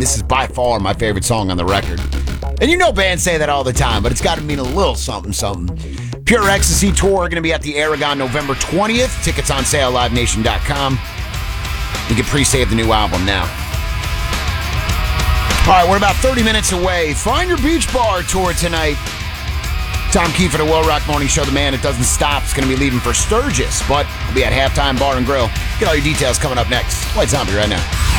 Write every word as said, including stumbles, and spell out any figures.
this is by far my favorite song on the record. And you know bands say that all the time, but it's got to mean a little something, something. Pure Ecstasy Tour going to be at the Aragon November twentieth. Tickets on sale at live nation dot com. You can pre-save the new album now. All right, we're about thirty minutes away. Find Your Beach Bar tour tonight. Tom Kiefer, the Will Rock Morning Show, the man that doesn't stop, is going to be leaving for Sturgis, but he'll be at Halftime Bar and Grill. Get all your details coming up next. White Zombie right now.